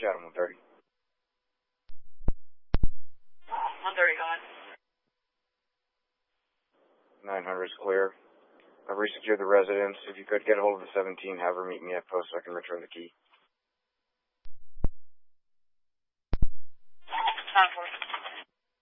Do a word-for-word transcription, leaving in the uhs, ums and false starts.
Chatham one thirty. one thirty gone. nine hundred is clear. I've resecured the residence. If you could get a hold of the seventeen, have her meet me at post so I can return the key. nine four.